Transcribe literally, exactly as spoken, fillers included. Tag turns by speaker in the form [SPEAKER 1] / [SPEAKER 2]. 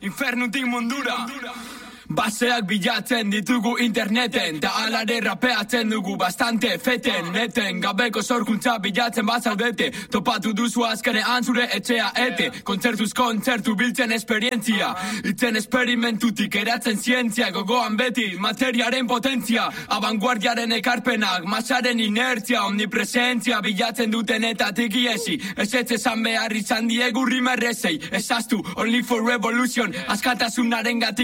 [SPEAKER 1] infernutik mundura. Baseak bilatzen ditugu interneten, da alare rapeatzen dugu bastante feten, neten, gabeko sorkuntza bilatzen bazaudete, topatu duzu azkenean zure etxea ete, kontzertuz kontzertu biltzen esperientzia, itzen esperimentutik eratzen zientzia, gogoan beti materiaren potentzia, abanguardiaren ekarpenak, masaren inertzia, omnipresentzia, bilatzen dutenetatik iesi, esetz esan behar izan diegu rimerrezei, esaztu, only for revolution, askatasunaren gatik